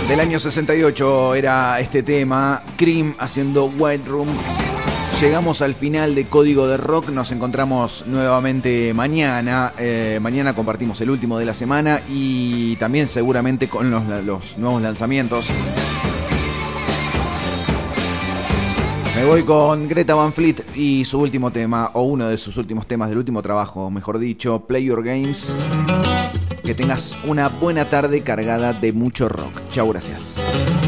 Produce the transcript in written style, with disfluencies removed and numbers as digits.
Del año 68 era este tema, Cream haciendo White Room. Llegamos al final de Código de Rock, nos encontramos nuevamente mañana. Mañana compartimos el último de la semana y también seguramente con los nuevos lanzamientos. Me voy con Greta Van Fleet y su último tema, o uno de sus últimos temas del último trabajo, mejor dicho, Play Your Games. Que tengas una buena tarde cargada de mucho rock. Chau, gracias.